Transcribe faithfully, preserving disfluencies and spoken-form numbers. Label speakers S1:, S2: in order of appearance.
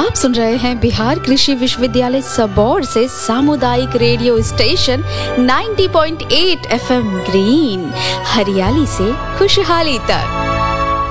S1: आप सुन रहे हैं बिहार कृषि विश्वविद्यालय सबौर से सामुदायिक रेडियो स्टेशन नब्बे पॉइंट आठ एफएम ग्रीन, हरियाली से खुशहाली तक।